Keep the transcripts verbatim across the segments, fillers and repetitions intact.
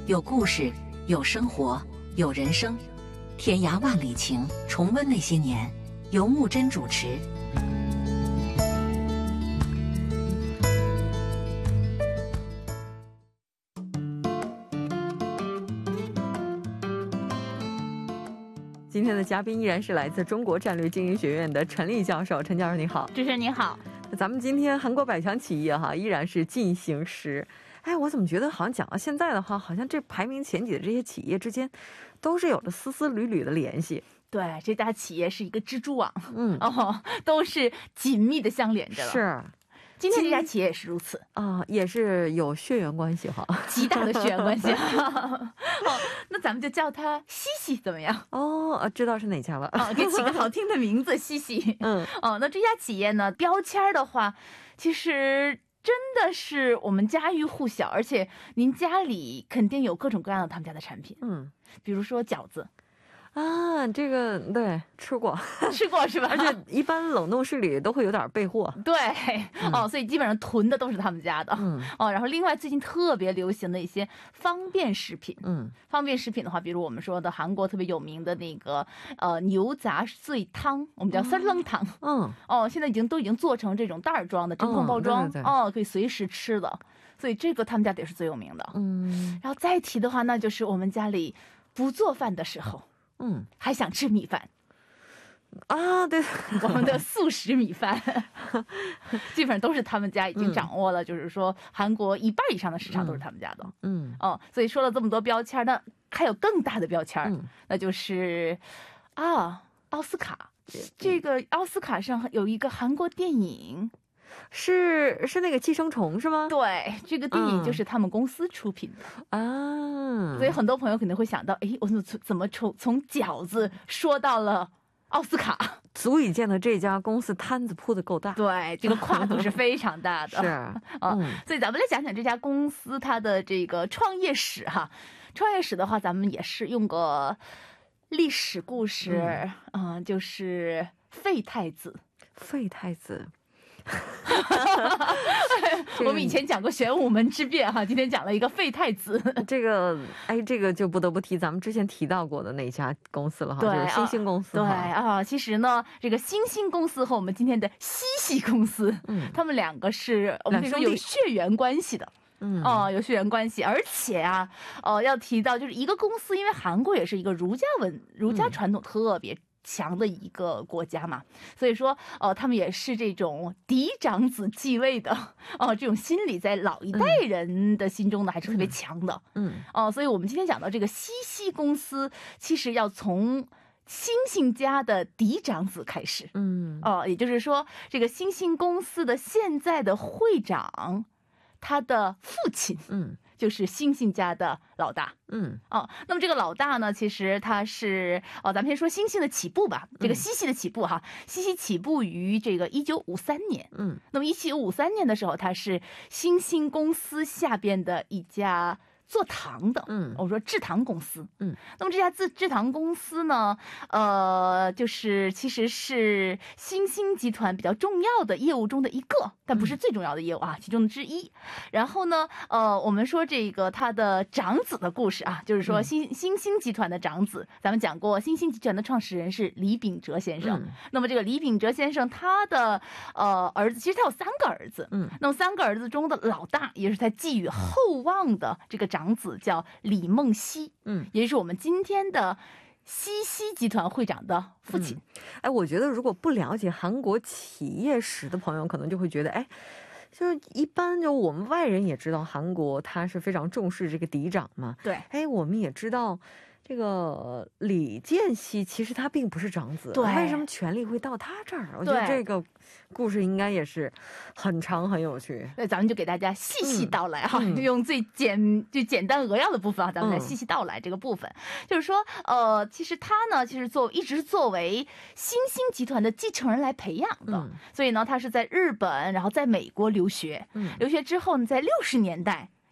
有故事，有生活，有人生，天涯万里情，重温那些年，由木真主持。 今天的嘉宾依然是来自中国战略经营学院的陈丽教授。陈教授你好。 主持人你好。 咱们今天韩国百强企业哈依然是进行时。哎，我怎么觉得好像讲到现在的话，好像这排名前几的这些企业之间都是有着丝丝缕缕的联系。 对，这家企业是一个蜘蛛网，嗯哦，都是紧密的相连着了。 是。 今天这家企业也是如此啊、呃，也是有血缘关系哈， 极大的血缘关系。哦，那咱们就叫它西西怎么样？ 哦，知道是哪家了。 哦，给起个好听的名字，西西。嗯，哦，那这家企业呢，标签的话，其实真的是我们家喻户晓，而且您家里肯定有各种各样的他们家的产品。嗯，比如说饺子。 啊，这个对吃过吃过是吧？ 而且一般冷冻室里都会有点备货。 对、嗯、哦，所以基本上囤的都是他们家的。嗯哦，然后另外最近特别流行的一些方便食品。嗯，方便食品的话，比如我们说的韩国特别有名的那个呃牛杂碎汤，我们叫三冷汤。嗯哦，现在已经都已经做成这种袋装的真空包装、嗯、对对对哦，可以随时吃的。所以这个他们家也是最有名的。嗯，然后再提的话，那就是我们家里不做饭的时候。嗯，还想吃米饭啊？对， 我们的速食米饭基本上都是他们家已经掌握了、嗯、就是说韩国一半以上的市场都是他们家的。嗯哦，所以说了这么多标签，那还有更大的标签、嗯、那就是啊奥斯卡。这个奥斯卡上有一个韩国电影， 是是那个寄生虫是吗？ 对，这个电影就是他们公司出品的、嗯、啊，所以很多朋友可能会想到，哎，我怎么从从饺子说到了奥斯卡， 足以见得这家公司摊子铺的够大。 对，这个跨度是非常大的。 是啊、嗯， 所以咱们来讲讲这家公司它的这个创业史哈。创业史的话，咱们也是用个历史故事，嗯，嗯就是废太子。 废太子。 我们以前讲过玄武门之变哈，今天讲了一个废太子。 这个哎，这个就不得不提咱们之前提到过的那家公司了哈，就是新兴公司。 对啊，其实呢，这个新兴公司和我们今天的西西公司，嗯，他们两个是我们可以说有血缘关系的。嗯哦，有血缘关系，而且啊，呃，要提到就是一个公司，因为韩国也是一个儒家文、儒家传统特别强的一个国家嘛，所以说呃他们也是这种嫡长子继位的哦、呃、这种心理在老一代人的心中呢、嗯、还是特别强的。嗯哦、呃、所以我们今天讲到这个西西公司，其实要从星星家的嫡长子开始。嗯哦、呃、也就是说这个星星公司的现在的会长，他的父亲嗯就是星星家的老大。嗯哦，那么这个老大呢，其实他是哦，咱们先说星星的起步吧。这个西西的起步哈，嗯、西西起步于这个一九五三年。嗯，那么一九五三年的时候，他是星星公司下边的一家做糖的，嗯，我说制糖公司，嗯，那么这家制制糖公司呢，呃，就是其实是星星集团比较重要的业务中的一个，但不是最重要的业务啊，其中的之一。然后呢，呃，我们说这个他的长子的故事啊，就是说星星星集团的长子，咱们讲过，星星集团的创始人是李秉哲先生。嗯、那么这个李秉哲先生他的呃儿子，其实他有三个儿子，嗯，那么三个儿子中的老大，也是他寄予厚望的这个长子叫李梦熙，嗯，也就是我们今天的西西集团会长的父亲。 嗯、哎，我觉得如果不了解韩国企业史的朋友，可能就会觉得，哎，就是一般就我们外人也知道韩国他是非常重视这个嫡长嘛。 对， 哎，我们也知道这个李健熙其实他并不是长子， 对， 为什么权力会到他这儿？我觉得这个故事应该也是很长很有趣。 那咱们就给大家细细道来哈、嗯嗯，用最简就简单扼要的部分啊，咱们来细细道来这个部分。嗯、就是说，呃，其实他呢，其实作一直作为新兴集团的继承人来培养的，嗯、所以呢，他是在日本，然后在美国留学，嗯、留学之后呢，在六十年代。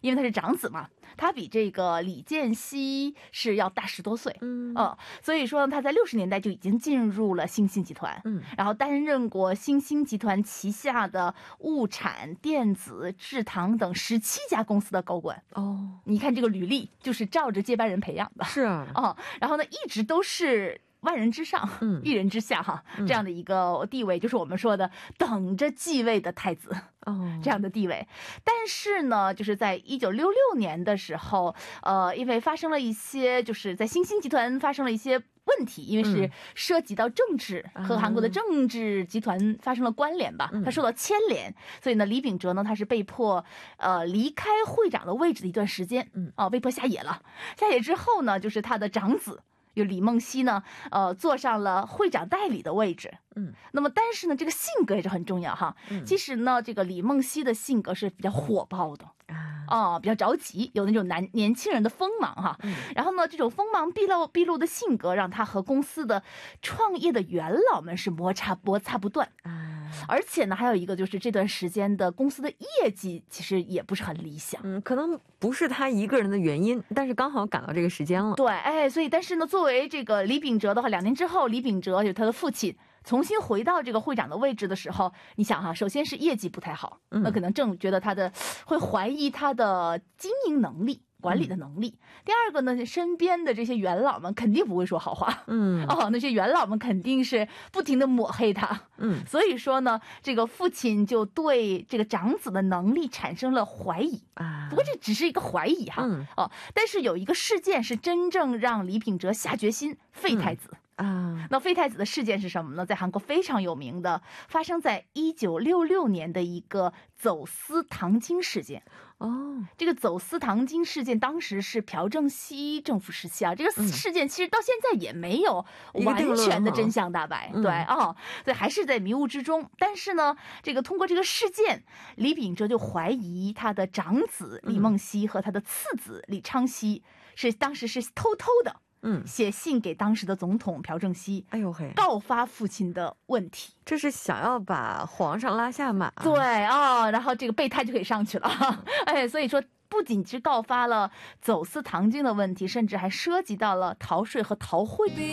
因为他是长子嘛，他比这个李健熙是要大十多岁，嗯、呃，所以说他在六十年代就已经进入了新兴集团，嗯，然后担任过新兴集团旗下的物产、电子、制糖等十七家公司的高管。哦，你看这个履历就是照着接班人培养的， 是啊， 哦，然后呢，一直都是万人之上，嗯，一人之下哈，这样的一个地位，就是我们说的等着继位的太子。哦，这样的地位，但是呢，就是在一九六六年的时候，呃，因为发生了一些，就是在新兴集团发生了一些问题，因为是涉及到政治、嗯、和韩国的政治集团发生了关联吧，他受到牵连，所以呢，李秉哲呢，他是被迫呃离开会长的位置的一段时间，嗯，哦、呃，被迫下野了。下野之后呢，就是他的长子。有李梦溪呢，呃，坐上了会长代理的位置。嗯，那么但是呢，这个性格也是很重要哈。嗯，其实呢，这个李梦溪的性格是比较火爆的啊，哦，比较着急，有那种男年轻人的锋芒哈。嗯，然后呢，这种锋芒毕露毕露的性格，让他和公司的创业的元老们是摩擦摩擦不断啊。而且呢，还有一个就是这段时间的公司的业绩其实也不是很理想。 嗯，可能不是他一个人的原因，但是刚好赶到这个时间了。 对，哎，所以但是呢，作为这个李秉哲的话，两年之后，李秉哲就是他的父亲重新回到这个会长的位置的时候，你想哈，首先是业绩不太好，那可能正觉得他的会怀疑他的经营能力。管理的能力。第二个呢，身边的这些元老们肯定不会说好话，嗯，哦，那些元老们肯定是不停的抹黑他，嗯，所以说呢，这个父亲就对这个长子的能力产生了怀疑啊。不过这只是一个怀疑哈，嗯、哦，但是有一个事件是真正让李秉哲下决心废太子。嗯啊，那废太子的事件是什么呢？在韩国非常有名的，发生在一九六六年的一个走私糖精事件。哦，这个走私糖精事件当时是朴正熙政府时期啊，这个事件其实到现在也没有完全的真相大白，嗯、对啊、哦，所以还是在迷雾之中。但是呢，这个通过这个事件，李秉哲就怀疑他的长子李梦溪和他的次子李昌熙是当时是偷偷的。嗯，写信给当时的总统朴正熙，哎呦嘿，告发父亲的问题， 这是想要把皇上拉下马。 对啊、哦，然后这个备胎就可以上去了。哎，所以说不仅是告发了走私糖精的问题，甚至还涉及到了逃税和逃贿。